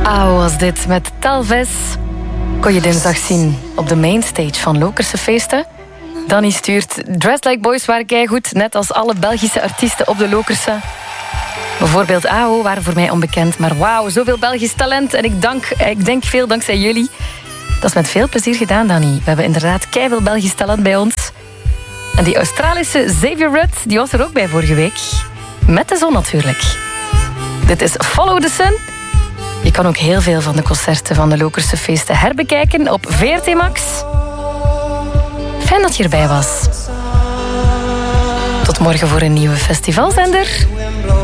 Auw was dit met Talves. Kon je dinsdag zien op de mainstage van Lokerse Feesten. Danny stuurt Dressed Like Boys waren keigoed, net als alle Belgische artiesten op de Lokerse. Bijvoorbeeld AO waren voor mij onbekend, maar wauw, zoveel Belgisch talent. En ik denk veel dankzij jullie. Dat is met veel plezier gedaan, Danny. We hebben inderdaad keiveel Belgisch talent bij ons. En die Australische Xavier Rudd, die was er ook bij vorige week. Met de zon natuurlijk. Dit is Follow the Sun. Je kan ook heel veel van de concerten van de Lokerse Feesten herbekijken op VRT Max. Fijn dat je erbij was. Tot morgen voor een nieuwe festivalzender.